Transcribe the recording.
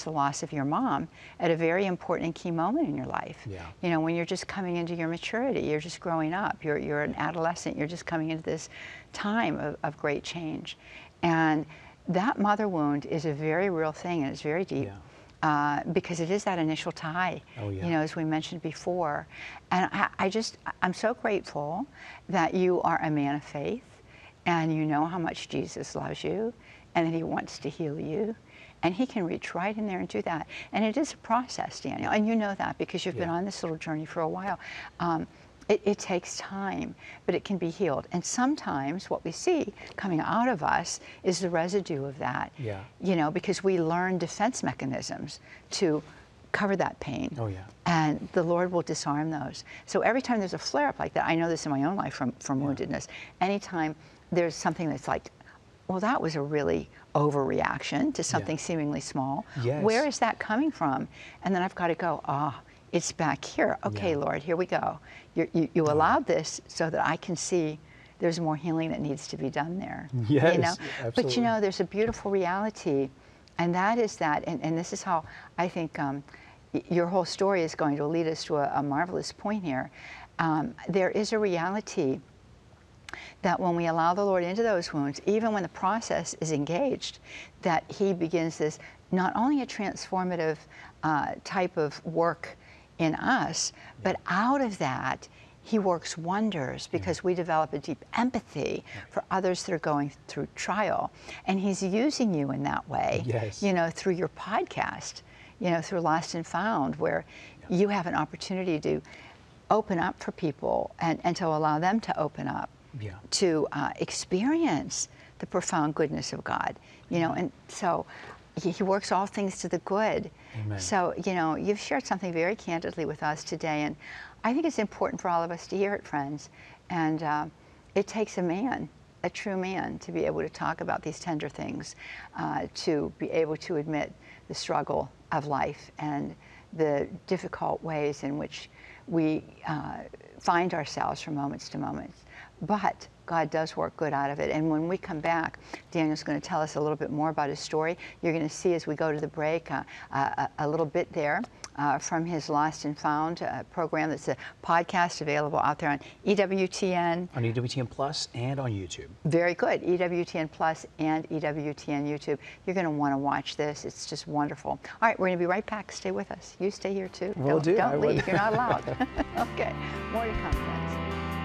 the loss of your mom at a very important and key moment in your life. Yeah. You know, when you're just coming into your maturity, you're just growing up, you're an adolescent, you're just coming into this time of great change. And that mother wound is a very real thing, and it's very deep. Yeah. Because it is that initial tie, Oh, yeah. you know, as we mentioned before. And I'm so grateful that you are a man of faith, and you know how much Jesus loves you, and that he wants to heal you, and he can reach right in there and do that. And it is a process, Daniel, and you know that because you've been on this little journey for a while. It takes time, but it can be healed. And sometimes what we see coming out of us is the residue of that, you know, because we learn defense mechanisms to cover that pain. Oh, yeah. And the Lord will disarm those. So every time there's a flare-up like that, I know this in my own life from woundedness, anytime there's something that's like, well, that was a really overreaction to something seemingly small. Yes. Where is that coming from? And then I've got to go, it's back here. Okay, Lord, here we go. You allowed this so that I can see there's more healing that needs to be done there. Yes, you know? absolutely. But you know, there's a beautiful reality, and that is that, and this is how I think your whole story is going to lead us to a marvelous point here. There is a reality that when we allow the Lord into those wounds, even when the process is engaged, that he begins this, not only a transformative type of work in us, but out of that, he works wonders because we develop a deep empathy for others that are going through trial. And he's using you in that way, you know, through your podcast, you know, through Lost and Found, where you have an opportunity to open up for people and to allow them to open up to experience the profound goodness of God, you know, and so he works all things to the good. Amen. So, you know, you've shared something very candidly with us today, and I think it's important for all of us to hear it, friends. And it takes a man, a true man, to be able to talk about these tender things, to be able to admit the struggle of life and the difficult ways in which we find ourselves from moments to moments. But God does work good out of it. And when we come back, Daniel's going to tell us a little bit more about his story. You're going to see as we go to the break a little bit there from his Lost and Found program. That's a podcast available out there on EWTN. On EWTN Plus and on YouTube. Very good. EWTN Plus and EWTN YouTube. You're going to want to watch this. It's just wonderful. All right, we're going to be right back. Stay with us. You stay here too. Will do. Don't leave. You're not allowed. Okay. More to come, friends.